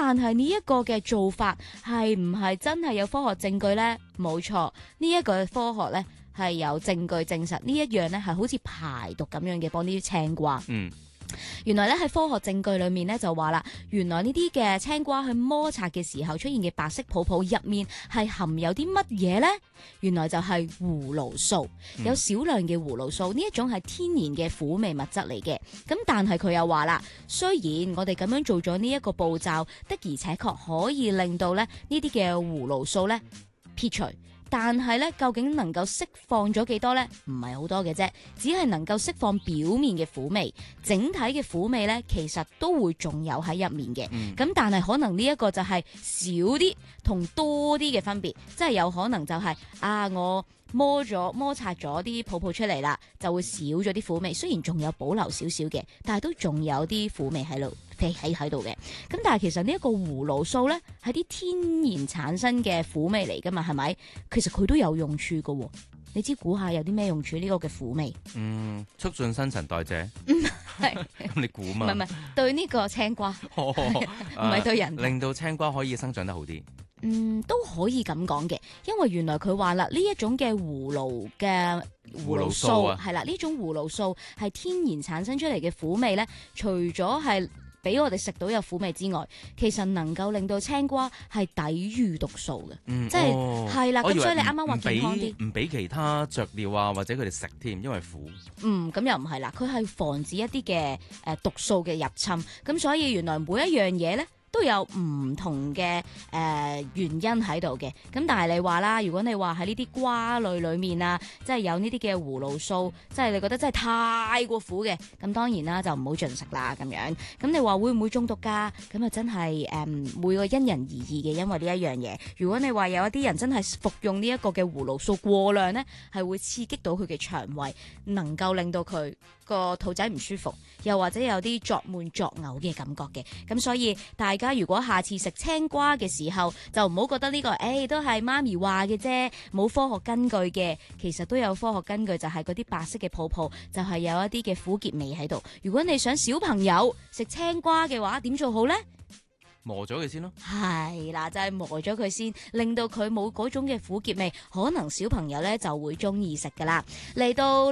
但係呢一個嘅做法係唔係真係有科學證據呢？冇錯，呢一個科學呢係有證據證實呢一樣呢係好似排毒咁樣嘅，幫啲青瓜。原來咧喺科學證據裏面咧就話啦，原來呢啲嘅青瓜去摩擦嘅時候出現嘅白色泡泡入面係含有啲乜嘢呢？原來就係葫蘆素，有少量嘅葫蘆素，呢一種係天然嘅苦味物質嚟嘅。咁但係佢又話啦，雖然我哋咁樣做咗呢一個步驟，的而且確可以令到咧呢啲嘅葫蘆素咧撇除。但係咧，究竟能夠釋放咗幾多呢？唔係好多嘅啫，只係能夠釋放表面嘅苦味，整體嘅苦味呢，其實都會仲有喺入面嘅。咁但係可能呢一個就係少啲同多啲嘅分別，即係有可能就係我摩擦咗啲泡泡出嚟啦，就會少咗啲苦味。雖然仲有保留少少嘅，但係都仲有啲苦味喺度喺度嘅。咁但係其實呢一個葫蘆素咧，係啲天然產生嘅苦味嚟噶嘛，係咪？其實佢都有用處噶。你知估下有啲咩用處呢個嘅苦味？ 促進新陳代謝。 係咁你估嘛？ 唔係對呢個青瓜，唔係對人， 令到青瓜可以生長得好啲。 都可以咁講嘅，因為原來佢話啦，呢一種嘅葫蘆素係啦，呢種葫蘆素係天然產生出嚟嘅苦味咧，除咗係俾我哋食到有苦味之外，其實能夠令到青瓜係抵禦毒素嘅，即係啦。咁所以你啱啱話健康啲， 唔俾其他雀鳥啊或者佢哋食添，因為苦。咁又唔係啦，佢係防止一啲嘅毒素嘅入侵，咁所以原來每一樣嘢咧都有唔同嘅原因喺度嘅。咁但係你話啦，如果你話喺呢啲瓜類裏面啊，即係有呢啲嘅葫蘆素，即係你覺得真係太過苦嘅，咁當然啦就唔好盡食啦咁樣。咁你話會唔會中毒㗎？咁啊真係每個因人而異嘅，因為呢一樣嘢。如果你話有一啲人真係服用呢一個嘅葫蘆素過量呢，係會刺激到佢嘅腸胃，能夠令到佢個肚仔唔舒服，又或者有啲作悶作嘔嘅感覺嘅。咁所以大家如果下次食青瓜嘅時候，就唔好覺得呢個都係媽咪話嘅啫，冇科學根據嘅。其實都有科學根據，就係嗰啲白色嘅泡泡就係有一啲嘅苦澀味喺度。如果你想小朋友食青瓜嘅話，點做好呢？ 磨咗佢先咯。 係啦，就係磨咗佢先，令到佢冇嗰種嘅苦澀味，可能小朋友呢就會中意食噶啦。嚟到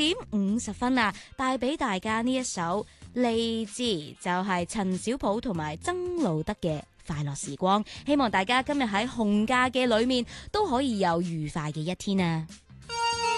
6:50啦，帶俾大家呢一首嚟自就係陳小寶同埋曾路得嘅快樂時光，希望大家今日喺紅假嘅裏面都可以有愉快嘅一天啊！